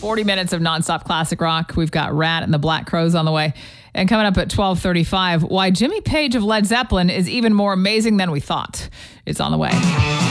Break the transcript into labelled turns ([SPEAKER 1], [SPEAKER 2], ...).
[SPEAKER 1] 40 minutes of nonstop classic rock. We've got Rat and the Black Crowes on the way. And coming up at 12:35, why Jimmy Page of Led Zeppelin is even more amazing than we thought. It's on the way.